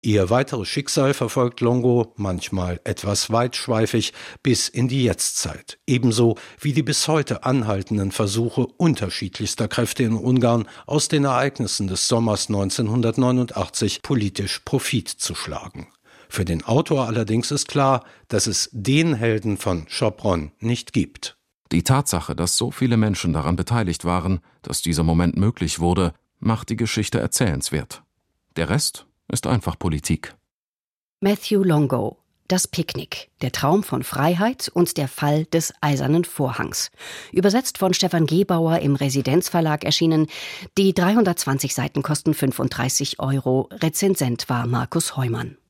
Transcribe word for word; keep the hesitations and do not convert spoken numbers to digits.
Ihr weiteres Schicksal verfolgt Longo, manchmal etwas weitschweifig, bis in die Jetztzeit. Ebenso wie die bis heute anhaltenden Versuche unterschiedlichster Kräfte in Ungarn, aus den Ereignissen des Sommers neunzehnhundertneunundachtzig politisch Profit zu schlagen. Für den Autor allerdings ist klar, dass es den Helden von Sopron nicht gibt. Die Tatsache, dass so viele Menschen daran beteiligt waren, dass dieser Moment möglich wurde, macht die Geschichte erzählenswert. Der Rest ist einfach Politik. Matthew Longo, Das Picknick, der Traum von Freiheit und der Fall des Eisernen Vorhangs. Übersetzt von Stefan Gebauer, im Residenzverlag erschienen. Die dreihundertzwanzig Seiten kosten fünfunddreißig Euro. Rezensent war Markus Heumann.